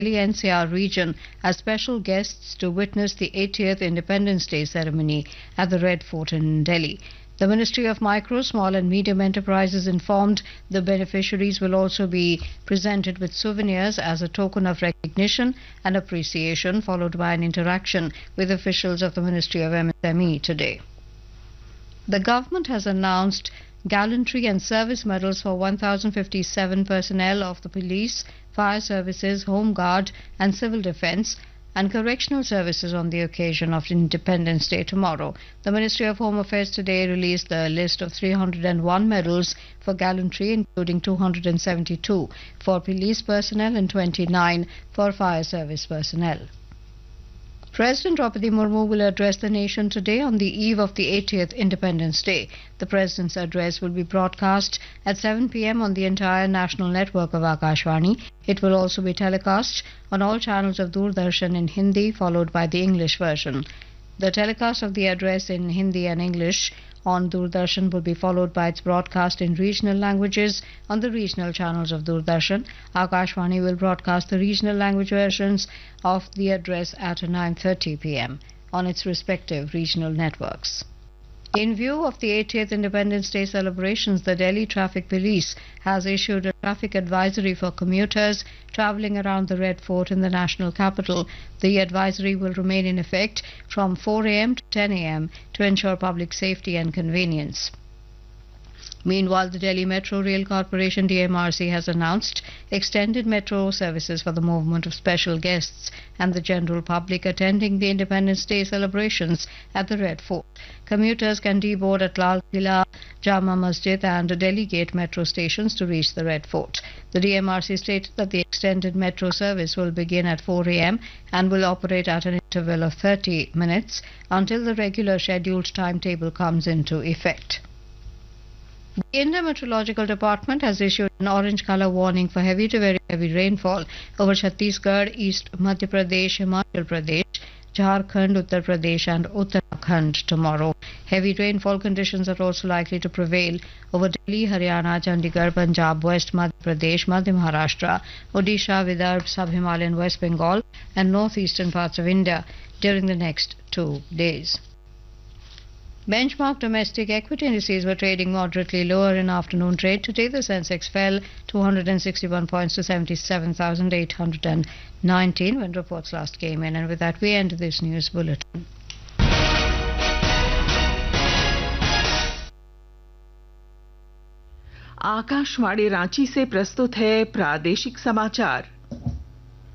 Delhi NCR region as special guests to witness the 80th Independence Day ceremony at the Red Fort in Delhi. The Ministry of Micro, Small and Medium Enterprises informed the beneficiaries will also be presented with souvenirs as a token of recognition and appreciation, followed by an interaction with officials of the Ministry of MSME today. The government has announced gallantry and service medals for 1,057 personnel of the police, fire services, home guard and civil defence and correctional services on the occasion of Independence Day tomorrow. The Ministry of Home Affairs today released the list of 301 medals for gallantry, including 272 for police personnel and 29 for fire service personnel. President Draupadi Murmu will address the nation today on the eve of the 80th Independence Day. The President's address will be broadcast at 7 p.m. on the entire national network of Akashvani. It will also be telecast on all channels of Doordarshan in Hindi, followed by the English version. The telecast of the address in Hindi and English on Doordarshan will be followed by its broadcast in regional languages on the regional channels of Doordarshan. Akashvani will broadcast the regional language versions of the address at 9:30 p.m. on its respective regional networks. In view of the 80th Independence Day celebrations, the Delhi Traffic Police has issued a traffic advisory for commuters travelling around the Red Fort in the national capital. The advisory will remain in effect from 4 a.m. to 10 a.m. to ensure public safety and convenience. Meanwhile, the Delhi Metro Rail Corporation DMRC has announced extended metro services for the movement of special guests and the general public attending the Independence Day celebrations at the Red Fort. Commuters can deboard at Lal Qila, Jama Masjid and Delhi Gate metro stations to reach the Red Fort. The DMRC stated that the extended metro service will begin at 4 a.m. and will operate at an interval of 30 minutes until the regular scheduled timetable comes into effect. The India Meteorological Department has issued an orange colour warning for heavy to very heavy rainfall over Chhattisgarh, East Madhya Pradesh, Himachal Pradesh, Jharkhand, Uttar Pradesh and Uttarakhand tomorrow. Heavy rainfall conditions are also likely to prevail over Delhi, Haryana, Chandigarh, Punjab, West Madhya Pradesh, Madhya Maharashtra, Odisha, Vidarbha, Sub-Himalayan West Bengal and northeastern parts of India during the next 2 days. Benchmark domestic equity indices were trading moderately lower in afternoon trade. Today, the Sensex fell 261 points to 77,819 when reports last came in. And with that, we end this news bulletin. Akashvani Ranchi से प्रस्तुत है प्रादेशिक समाचार।